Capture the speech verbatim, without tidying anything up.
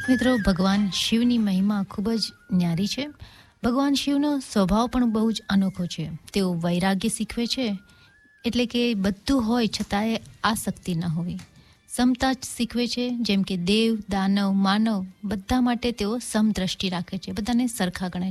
મિત્રો, ભગવાન શિવની મહિમા ખૂબ જ ન્યારી છે. ભગવાન શિવનો સ્વભાવ પણ બહુ જ અનોખો છે. તેઓ વૈરાગ્ય શીખવે છે, એટલે કે બધું હોય છતાંય આસક્તિ ન હોવી. સમતા જ શીખવે છે, જેમ કે દેવ, દાનવ, માનવ બધા માટે તેઓ સમદ્રષ્ટિ રાખે છે, બધાને સરખા ગણે છે.